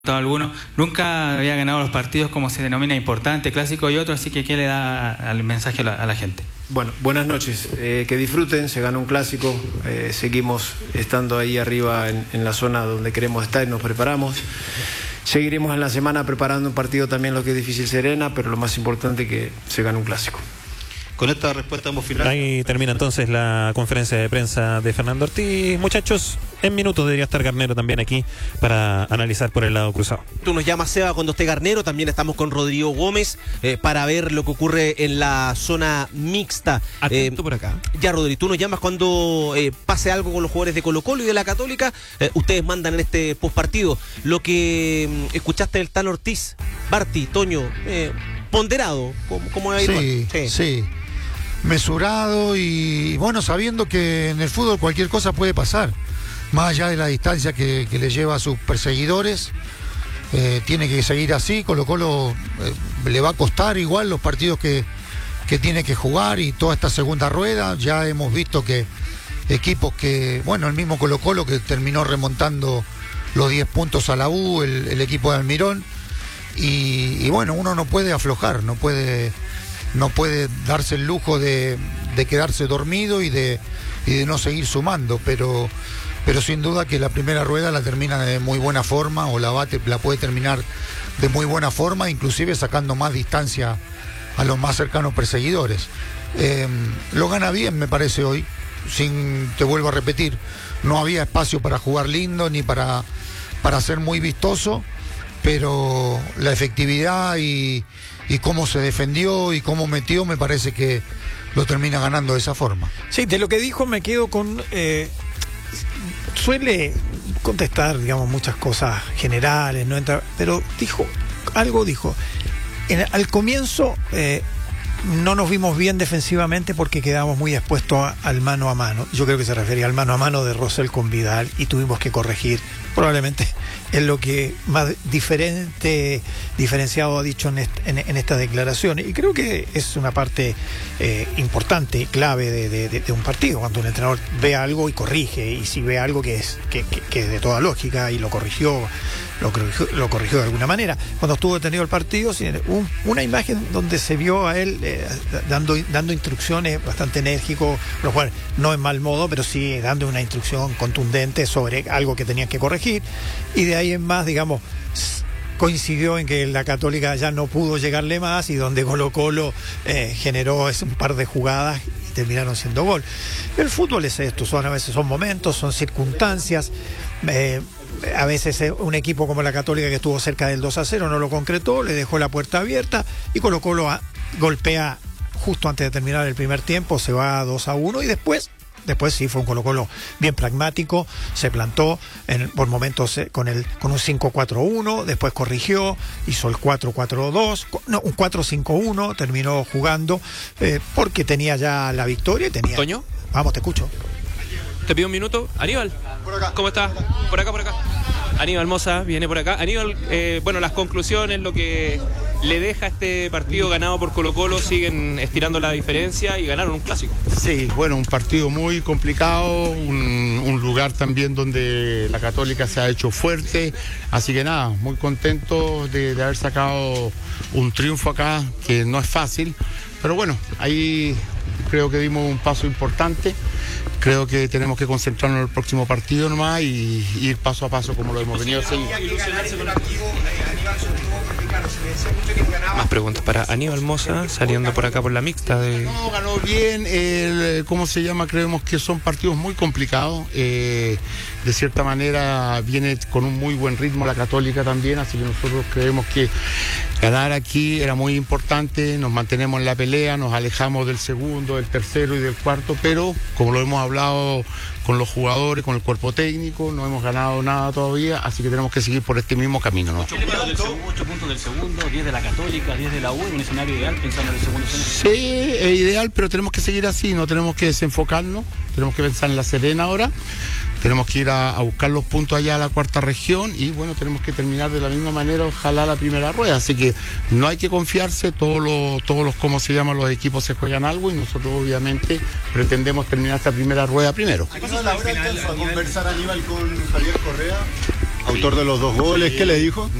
Alguno nunca había ganado los partidos como se denomina importante, clásico y otro, así que ¿qué le da al mensaje a la gente? Bueno, buenas noches, que disfruten, se ganó un clásico, seguimos estando ahí arriba en la zona donde queremos estar y nos preparamos. Seguiremos en la semana preparando un partido también, lo que es difícil Serena, pero lo más importante es que se ganó un clásico. Con esta respuesta hemos finalizado. Ahí termina entonces la conferencia de prensa de Fernando Ortiz. Muchachos, en minutos debería estar Garnero también aquí para analizar por el lado cruzado. Tú nos llamas, Seba, cuando esté Garnero. También estamos con Rodrigo Gómez para ver lo que ocurre en la zona mixta. Atento por acá. Ya, Rodrigo, tú nos llamas cuando pase algo con los jugadores de Colo-Colo y de la Católica. Ustedes mandan en este postpartido. Lo que escuchaste del Tano Ortiz, Barty, Toño, ponderado, ¿cómo va a ir? Sí. Mesurado y bueno, sabiendo que en el fútbol cualquier cosa puede pasar, más allá de la distancia que le lleva a sus perseguidores. Tiene que seguir así. Colo-Colo le va a costar igual los partidos que tiene que jugar, y toda esta segunda rueda ya hemos visto que equipos que, bueno, el mismo Colo-Colo que terminó remontando los 10 puntos a la U, el equipo de Almirón, y bueno, uno no puede aflojar, no puede darse el lujo de quedarse dormido y de no seguir sumando, pero sin duda que la primera rueda la termina de muy buena forma, o la puede terminar de muy buena forma, inclusive sacando más distancia a los más cercanos perseguidores. Lo gana bien, me parece, hoy. Te vuelvo a repetir, no había espacio para jugar lindo ni para ser muy vistoso, pero la efectividad y cómo se defendió y cómo metió, me parece que lo termina ganando de esa forma. Sí, de lo que dijo me quedo con... suele contestar, digamos, muchas cosas generales, no entra, pero dijo. Al comienzo no nos vimos bien defensivamente porque quedamos muy expuestos al mano a mano. Yo creo que se refería al mano a mano de Rosell con Vidal, y tuvimos que corregir. Probablemente es lo que más diferenciado ha dicho en esta declaración, y creo que es una parte importante, clave de un partido, cuando un entrenador ve algo y corrige, y si ve algo que es de toda lógica y lo corrigió de alguna manera. Cuando estuvo detenido el partido, una imagen donde se vio a él dando instrucciones bastante enérgico, lo cual no en mal modo, pero sí dando una instrucción contundente sobre algo que tenían que corregir, y de ahí en más, digamos, coincidió en que la Católica ya no pudo llegarle más, y donde Colo-Colo generó un par de jugadas y terminaron siendo gol. El fútbol es esto, a veces son momentos, son circunstancias. A veces un equipo como la Católica, que estuvo cerca del 2-0, no lo concretó, le dejó la puerta abierta, y Colo-Colo golpea justo antes de terminar el primer tiempo, se va 2-1, y después sí fue un Colo-Colo bien pragmático, se plantó por momentos con un 5-4-1, después corrigió, hizo el 4-4-2, un 4-5-1, terminó jugando porque tenía ya la victoria y tenía... ¿Toño? Vamos, te escucho. Te pido un minuto. Aníbal, ¿cómo estás? Por acá. Aníbal Mosa viene por acá. Aníbal, bueno, las conclusiones, lo que le deja este partido ganado por Colo-Colo, siguen estirando la diferencia y ganaron un clásico. Sí, bueno, un partido muy complicado, un lugar también donde la Católica se ha hecho fuerte, así que nada, muy contento de haber sacado un triunfo acá, que no es fácil, pero bueno, ahí creo que dimos un paso importante. Creo que tenemos que concentrarnos en el próximo partido nomás y ir paso a paso como lo hemos venido haciendo. Más preguntas para Aníbal Mosa, saliendo por acá por la mixta. No, ganó bien, ¿cómo se llama? Creemos que son partidos muy complicados. De cierta manera viene con un muy buen ritmo la Católica también, así que nosotros creemos que ganar aquí era muy importante. Nos mantenemos en la pelea, nos alejamos del segundo, del tercero y del cuarto, pero como lo hemos hablado con los jugadores, con el cuerpo técnico, no hemos ganado nada todavía, así que tenemos que seguir por este mismo camino, ¿no? 8 puntos del segundo, 10 de la Católica, 10 de la U, un escenario ideal pensando en el segundo semestre. Sí, es ideal, pero tenemos que seguir así, no tenemos que desenfocarnos, tenemos que pensar en La Serena ahora. Tenemos que ir a buscar los puntos allá a la cuarta región, y bueno, tenemos que terminar de la misma manera, ojalá la primera rueda, así que no hay que confiarse, todos los ¿cómo se llaman? Los equipos se juegan algo, y nosotros obviamente pretendemos terminar esta primera rueda primero. ¿A conversar, Aníbal, con Javier Correa? autor de los 2 goles, ¿qué le dijo?